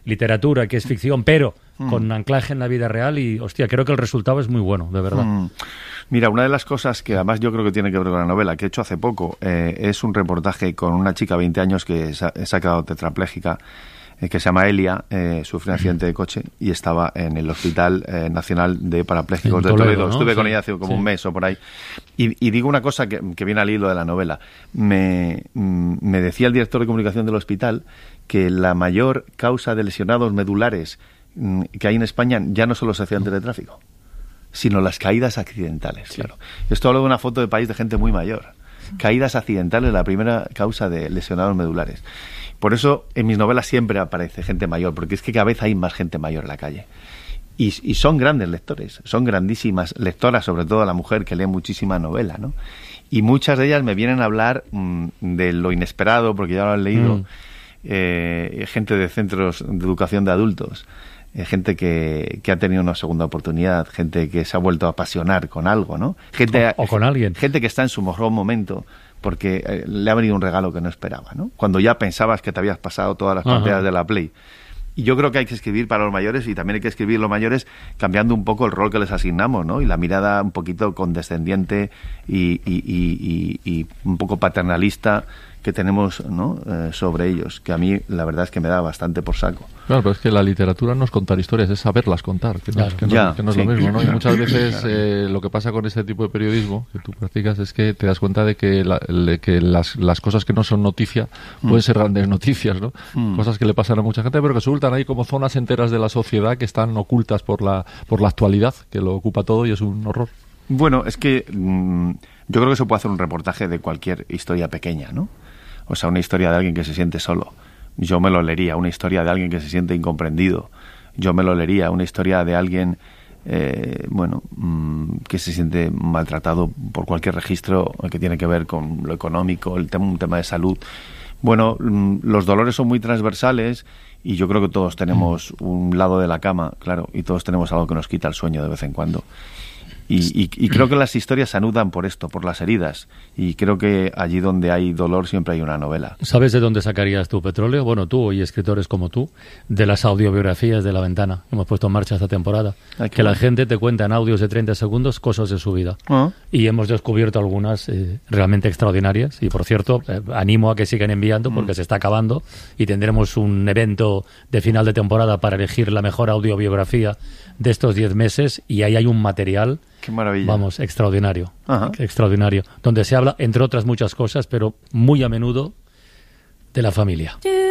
literatura, que es ficción, pero con anclaje en la vida real y, hostia, creo que el resultado es muy bueno, de verdad. Mira, una de las cosas que además yo creo que tiene que ver con la novela, que he hecho hace poco, es un reportaje con una chica de 20 años que se ha quedado tetrapléjica, que se llama Elia, sufrió un accidente de coche y estaba en el Hospital Nacional de Parapléjicos de Toledo. ¿No? Estuve con ella hace como un mes o por ahí. Y digo una cosa que viene al hilo de la novela. Me decía el director de comunicación del hospital que la mayor causa de lesionados medulares que hay en España ya no son los accidentes de tráfico, sino las caídas accidentales. Sí. Claro. Esto hablo de una foto de país de gente muy mayor. Caídas accidentales, la primera causa de lesionados medulares. Por eso en mis novelas siempre aparece gente mayor, porque es que cada vez hay más gente mayor en la calle. Y son grandes lectores, son grandísimas lectoras, sobre todo la mujer que lee muchísima novela, ¿no? Y muchas de ellas me vienen a hablar de lo inesperado, porque ya lo han leído, gente de centros de educación de adultos, gente que ha tenido una segunda oportunidad, gente que se ha vuelto a apasionar con algo, ¿no? Gente, o con alguien. Gente que está en su mejor momento porque le ha venido un regalo que no esperaba, ¿no? Cuando ya pensabas que te habías pasado todas las partidas de la Play. Y yo creo que hay que escribir para los mayores y también hay que escribir los mayores cambiando un poco el rol que les asignamos, ¿no? Y la mirada un poquito condescendiente y un poco paternalista que tenemos, ¿no? Sobre ellos, que a mí la verdad es que me da bastante por saco. Claro, pero es que la literatura no es contar historias, es saberlas contar, que no es lo mismo, ¿no? Y muchas veces lo que pasa con este tipo de periodismo que tú practicas es que te das cuenta de que, las cosas que no son noticia pueden ser grandes noticias, ¿no? Cosas que le pasan a mucha gente, pero que resultan ahí como zonas enteras de la sociedad que están ocultas por la actualidad, que lo ocupa todo y es un horror. Bueno, es que yo creo que se puede hacer un reportaje de cualquier historia pequeña, ¿no? O sea, una historia de alguien que se siente solo, yo me lo leería. Una historia de alguien que se siente incomprendido, yo me lo leería. Una historia de alguien, que se siente maltratado por cualquier registro que tiene que ver con lo económico, un tema de salud. Bueno, los dolores son muy transversales y yo creo que todos tenemos un lado de la cama, claro, y todos tenemos algo que nos quita el sueño de vez en cuando. Y creo que las historias se anudan por esto, por las heridas. Y creo que allí donde hay dolor siempre hay una novela. ¿Sabes de dónde sacarías tu petróleo? Bueno, tú y escritores como tú, de las audiobiografías de La Ventana. Hemos puesto en marcha esta temporada. Que la gente te cuenta en audios de 30 segundos cosas de su vida. Y hemos descubierto algunas realmente extraordinarias. Y, por cierto, animo a que sigan enviando porque se está acabando. Y tendremos un evento de final de temporada para elegir la mejor audiobiografía de estos 10 meses. Y ahí hay un material... Qué maravilla. Vamos, extraordinario. Extraordinario. Donde se habla, entre otras muchas cosas, pero muy a menudo, de la familia.